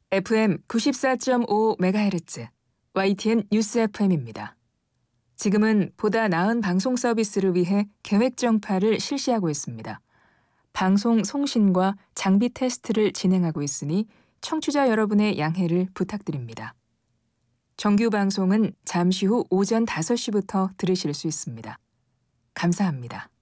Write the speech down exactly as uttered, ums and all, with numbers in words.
에프엠 구십사 점 오 메가헤르츠 와이티엔 뉴스 에프엠입니다. 지금은 보다 나은 방송 서비스를 위해 계획 정파를 실시하고 있습니다. 방송 송신과 장비 테스트를 진행하고 있으니 청취자 여러분의 양해를 부탁드립니다. 정규 방송은 잠시 후 오전 다섯 시부터 들으실 수 있습니다. 감사합니다.